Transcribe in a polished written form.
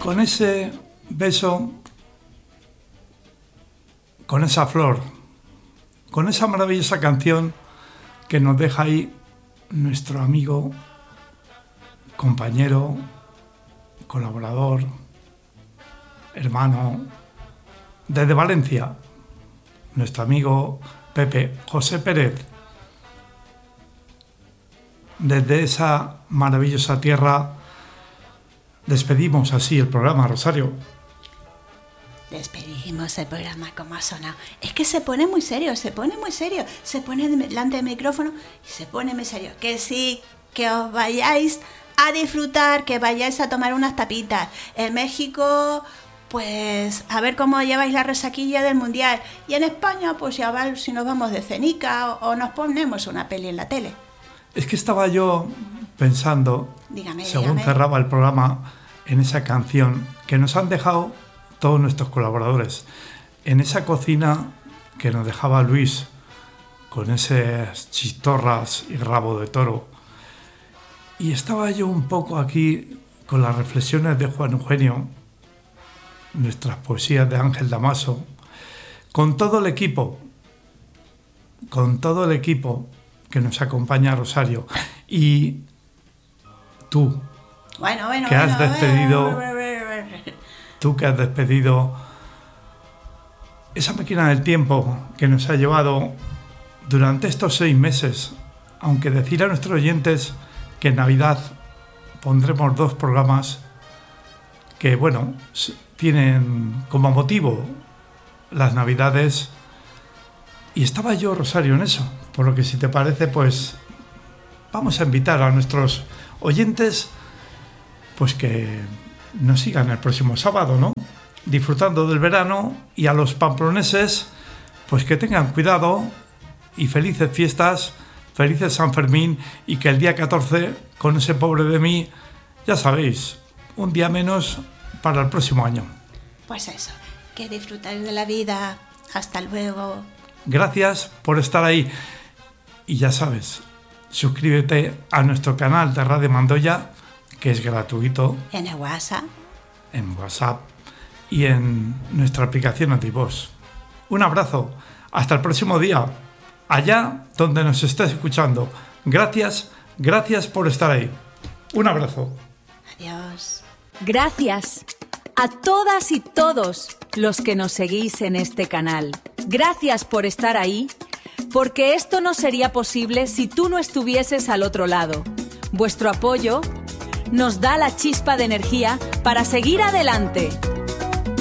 con ese beso, con esa flor, con esa maravillosa canción que nos deja ahí nuestro amigo, compañero, colaborador, hermano, desde Valencia, nuestro amigo Pepe José Pérez. Desde esa maravillosa tierra despedimos así el programa, Rosario. Despedimos el programa como ha sonado. Es que se pone muy serio, se pone delante del micrófono y se pone muy serio. Que sí, que os vayáis a disfrutar, que vayáis a tomar unas tapitas. En México, pues a ver cómo lleváis la resaquilla del Mundial. Y en España, pues ya va, si nos vamos de cenica o nos ponemos una peli en la tele. Es que estaba yo pensando, según cerraba el programa, en esa canción que nos han dejado todos nuestros colaboradores, en esa cocina que nos dejaba Luis, con esas chistorras y rabo de toro. Y estaba yo un poco aquí con las reflexiones de Juan Eugenio, nuestras poesías de Ángel Damaso, con todo el equipo que nos acompaña, Rosario. Y tú, que has despedido esa máquina del tiempo que nos ha llevado durante estos 6 meses, aunque decir a nuestros oyentes que en Navidad pondremos 2 programas que, bueno, tienen como motivo las Navidades. Y estaba yo, Rosario, en eso. Por lo que, si te parece, pues vamos a invitar a nuestros oyentes pues que nos sigan el próximo sábado, ¿no? Disfrutando del verano, y a los pamploneses pues que tengan cuidado y felices fiestas, felices San Fermín, y que el día 14, con ese pobre de mí, ya sabéis, un día menos para el próximo año. Pues eso, que disfrutáis de la vida. Hasta luego. Gracias por estar ahí. Y ya sabes, suscríbete a nuestro canal de Radio Mandoya, que es gratuito. En el WhatsApp. En WhatsApp y en nuestra aplicación Antivoz. Un abrazo. Hasta el próximo día. Allá donde nos estés escuchando. Gracias por estar ahí. Un abrazo. Adiós. Gracias a todas y todos los que nos seguís en este canal. Gracias por estar ahí, porque esto no sería posible si tú no estuvieses al otro lado. Vuestro apoyo nos da la chispa de energía para seguir adelante.